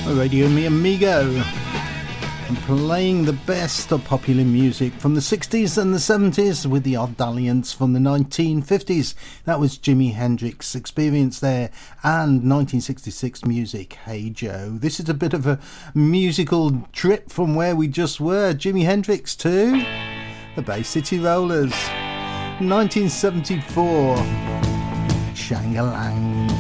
Radio Mi Amigo, and playing the best of popular music from the 60s and the 70s with the odd dalliance from the 1950s. That was Jimi Hendrix Experience there, and 1966 music, Hey Joe. This is a bit of a musical trip from where we just were. Jimi Hendrix to the Bay City Rollers, 1974, Shang-a-Lang.